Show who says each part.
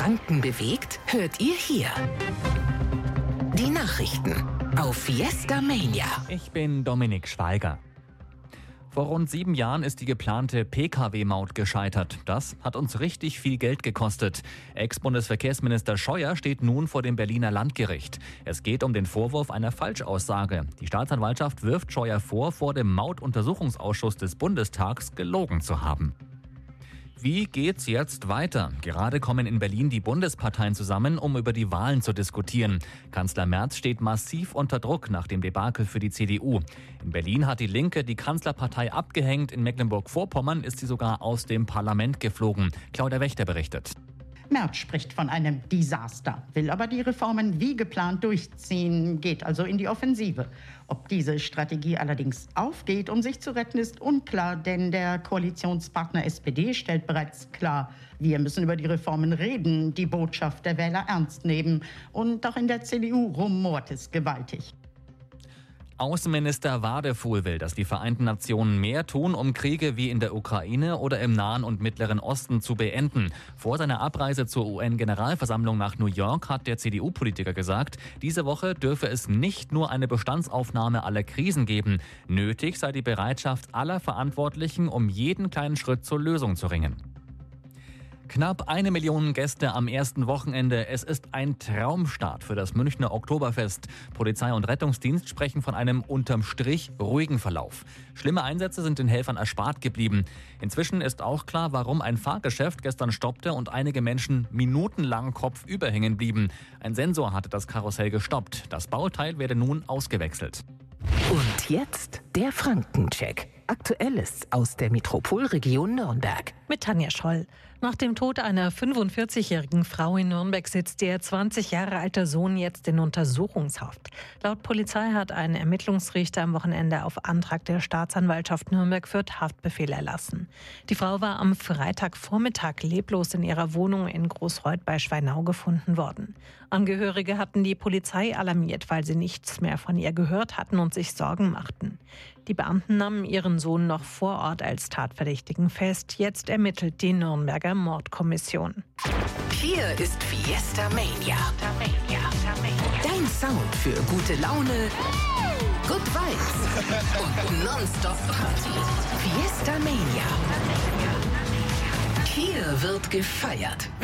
Speaker 1: Franken bewegt, hört ihr hier. Die Nachrichten auf Fiesta Mania.
Speaker 2: Ich bin Dominik Schweiger. Vor rund 7 Jahren ist die geplante Pkw-Maut gescheitert. Das hat uns richtig viel Geld gekostet. Ex-Bundesverkehrsminister Scheuer steht nun vor dem Berliner Landgericht. Es geht um den Vorwurf einer Falschaussage. Die Staatsanwaltschaft wirft Scheuer vor dem Mautuntersuchungsausschuss des Bundestags gelogen zu haben. Wie geht's jetzt weiter? Gerade kommen in Berlin die Bundesparteien zusammen, um über die Wahlen zu diskutieren. Kanzler Merz steht massiv unter Druck nach dem Debakel für die CDU. In Berlin hat die Linke die Kanzlerpartei abgehängt. In Mecklenburg-Vorpommern ist sie sogar aus dem Parlament geflogen. Claudia Wächter berichtet.
Speaker 3: Merz spricht von einem Desaster, will aber die Reformen wie geplant durchziehen, geht also in die Offensive. Ob diese Strategie allerdings aufgeht, um sich zu retten, ist unklar, denn der Koalitionspartner SPD stellt bereits klar, wir müssen über die Reformen reden, die Botschaft der Wähler ernst nehmen. Und auch in der CDU rumort es gewaltig.
Speaker 2: Außenminister Wadefuhl will, dass die Vereinten Nationen mehr tun, um Kriege wie in der Ukraine oder im Nahen und Mittleren Osten zu beenden. Vor seiner Abreise zur UN-Generalversammlung nach New York hat der CDU-Politiker gesagt, diese Woche dürfe es nicht nur eine Bestandsaufnahme aller Krisen geben. Nötig sei die Bereitschaft aller Verantwortlichen, um jeden kleinen Schritt zur Lösung zu ringen. Knapp 1 Million Gäste am ersten Wochenende. Es ist ein Traumstart für das Münchner Oktoberfest. Polizei und Rettungsdienst sprechen von einem unterm Strich ruhigen Verlauf. Schlimme Einsätze sind den Helfern erspart geblieben. Inzwischen ist auch klar, warum ein Fahrgeschäft gestern stoppte und einige Menschen minutenlang kopfüber hängen blieben. Ein Sensor hatte das Karussell gestoppt. Das Bauteil werde nun ausgewechselt.
Speaker 1: Und jetzt der Frankencheck. Aktuelles aus der Metropolregion Nürnberg.
Speaker 4: Mit Tanja Scholl. Nach dem Tod einer 45-jährigen Frau in Nürnberg sitzt der 20 Jahre alte Sohn jetzt in Untersuchungshaft. Laut Polizei hat ein Ermittlungsrichter am Wochenende auf Antrag der Staatsanwaltschaft Nürnberg Fürth Haftbefehl erlassen. Die Frau war am Freitagvormittag leblos in ihrer Wohnung in Großreuth bei Schweinau gefunden worden. Angehörige hatten die Polizei alarmiert, weil sie nichts mehr von ihr gehört hatten und sich Sorgen machten. Die Beamten nahmen ihren Sohn noch vor Ort als Tatverdächtigen fest. Jetzt ermittelt die Nürnberger Mordkommission.
Speaker 1: Hier ist Fiesta Mania. Dein Sound für gute Laune, Good Vibes und Nonstop Party. Fiesta Mania. Hier wird gefeiert.